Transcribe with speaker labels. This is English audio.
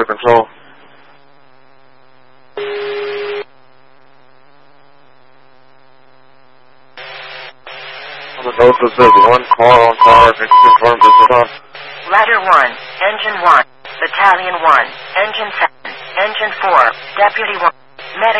Speaker 1: under control. On the note that says 1 car on car, confirmed this is on.
Speaker 2: Ladder 1, Engine 1, Battalion 1, Engine 7, Engine 4, Deputy 1.